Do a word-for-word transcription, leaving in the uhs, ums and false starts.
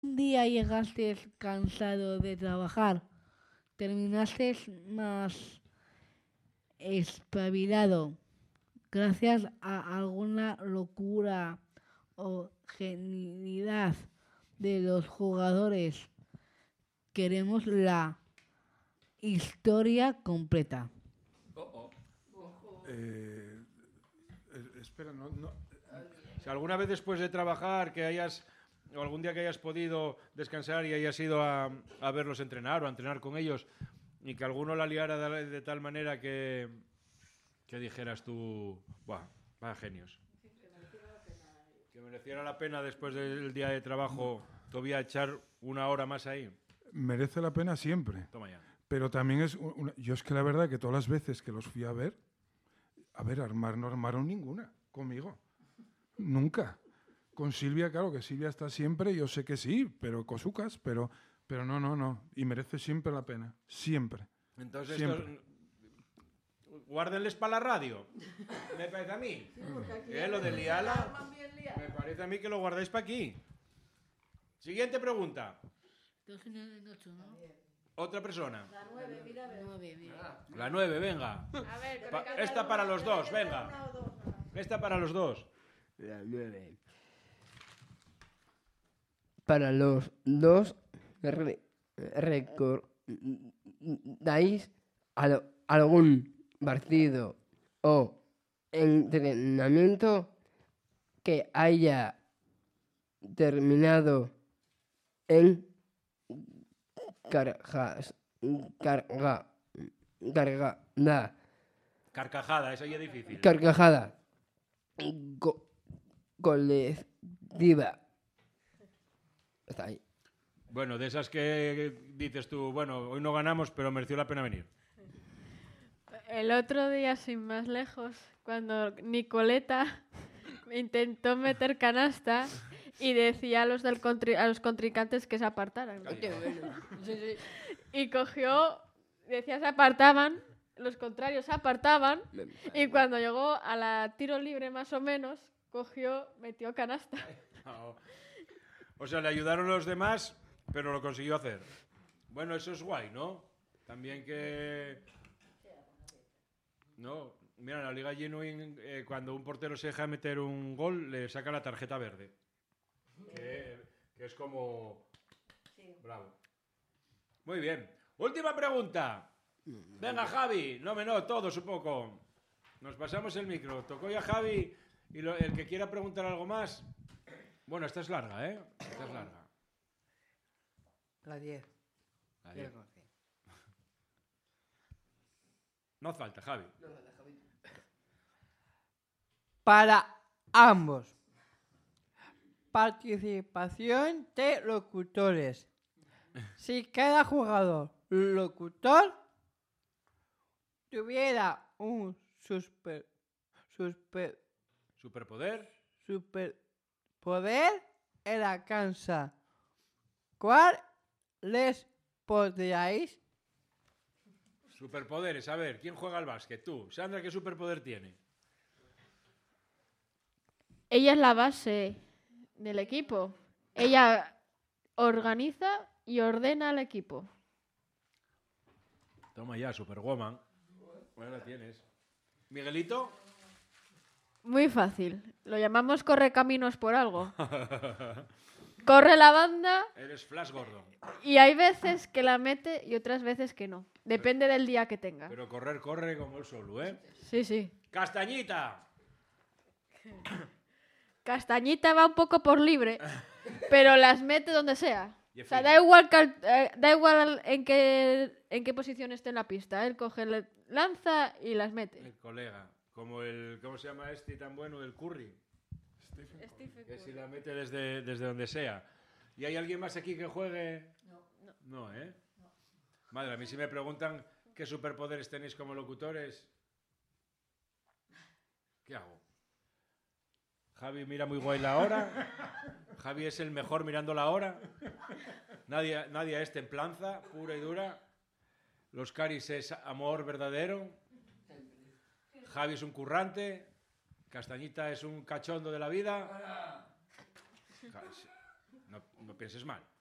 Un día llegaste cansado de trabajar, terminaste más espabilado gracias a alguna locura o genialidad de los jugadores. Queremos la historia completa. Oh, oh. Eh, eh, espera, no, no. Si alguna vez después de trabajar que hayas, o algún día que hayas podido descansar y hayas ido a, a verlos entrenar o a entrenar con ellos y que alguno la liara de, de tal manera que, que dijeras tú, buah, vaya genios. Que mereciera la pena después del día de trabajo todavía echar una hora más ahí. Merece la pena siempre. Toma ya. Pero también es una, yo es que la verdad que todas las veces que los fui a ver, a ver, armar no armaron ninguna conmigo. Nunca. Con Silvia, claro que Silvia está siempre, yo sé que sí, pero cosucas, pero, pero no, no, no. Y merece siempre la pena. Siempre. Entonces, siempre. Estos, guárdenles para la radio. Me parece a mí. Sí, ¿Eh? Lo de liala, me parece a mí que lo guardáis para aquí. Siguiente pregunta. Otra persona. La nueve, mira, a ver. La nueve, venga. A ver, Pa esta para los dos, venga. Esta para los dos. La nueve. Para los dos, re ¿recordáis al algún partido o entrenamiento que haya terminado en cargas, carga, cargada? Carcajada, esa ya es difícil. Carcajada Co colectiva. Está ahí. Bueno, de esas que dices tú, bueno, hoy no ganamos, pero mereció la pena venir. El otro día, sin más lejos, cuando Nicoleta intentó meter canasta y decía a los, del contri a los contrincantes que se apartaran. Sí, sí. Y cogió, decía se apartaban, los contrarios se apartaban, y cuando llegó a la tiro libre más o menos, cogió, metió canasta. No. O sea, le ayudaron los demás, pero lo consiguió hacer. Bueno, eso es guay, ¿no? También que... No, mira, en la Liga Genuine, eh, cuando un portero se deja meter un gol, le saca la tarjeta verde. Que, que es como... Bravo. Muy bien. Última pregunta. Venga, Javi. No, me no, todos un poco. Nos pasamos el micro. Tocó ya Javi y lo, el que quiera preguntar algo más... Bueno, esta es larga, ¿eh? Esta es larga. La diez. La diez. No hace falta, Javi. Para ambos. Participación de locutores. Si cada jugador locutor tuviera un super, super, superpoder, superpoder en la cancha, ¿cuál les podríais? Superpoderes, a ver, ¿quién juega al básquet? Tú. Sandra, ¿qué superpoder tiene? Ella es la base del equipo. Ella organiza y ordena al equipo. Toma ya, Superwoman. Bueno, la tienes. ¿Miguelito? Muy fácil. Lo llamamos correcaminos por algo. Corre la banda. Eres Flash Gordon. Y hay veces que la mete y otras veces que no. Depende del día que tenga. Pero correr, corre como el solo, ¿eh? Sí, sí. ¡Castañita! Castañita va un poco por libre, pero las mete donde sea. O sea, da igual, que, eh, da igual en, qué, en qué posición esté en la pista. Él coge, lanza y las mete. El colega. Como el... ¿Cómo se llama este tan bueno? El Curry. Stephen Curry. Que si la mete desde, desde donde sea. ¿Y hay alguien más aquí que juegue? No. No, no ¿eh? No. Madre, a mí si me preguntan qué superpoderes tenéis como locutores, ¿qué hago? Javi mira muy guay la hora. Javi es el mejor mirando la hora. Nadie, nadie es templanza, pura y dura. Los Caris es amor verdadero. Javi es un currante. Castañita es un cachondo de la vida. no, no pienses mal.